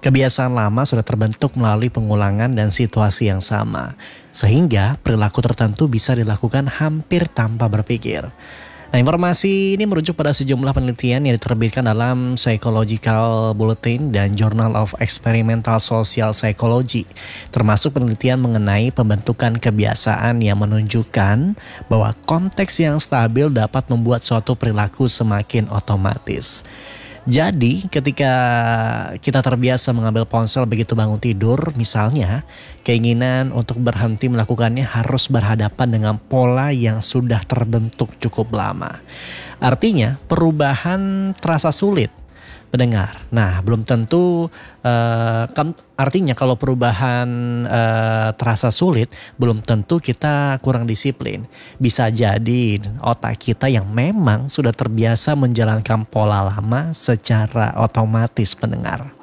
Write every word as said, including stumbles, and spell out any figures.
Kebiasaan lama sudah terbentuk melalui pengulangan dan situasi yang sama, sehingga perilaku tertentu bisa dilakukan hampir tanpa berpikir. Nah, informasi ini merujuk pada sejumlah penelitian yang diterbitkan dalam Psychological Bulletin dan Journal of Experimental Social Psychology, termasuk penelitian mengenai pembentukan kebiasaan yang menunjukkan bahwa konteks yang stabil dapat membuat suatu perilaku semakin otomatis. Jadi ketika kita terbiasa mengambil ponsel begitu bangun tidur, misalnya keinginan untuk berhenti melakukannya harus berhadapan dengan pola yang sudah terbentuk cukup lama. Artinya perubahan terasa sulit. Pendengar, nah belum tentu uh, kan artinya kalau perubahan uh, terasa sulit, belum tentu kita kurang disiplin. Bisa jadi otak kita yang memang sudah terbiasa menjalankan pola lama secara otomatis, pendengar.